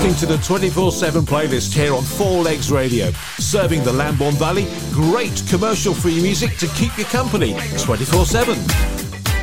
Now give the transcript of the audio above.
listening to the 24/7 playlist here on Four Legs Radio, serving the Lambourne Valley. Great commercial-free music to keep you company 24/7.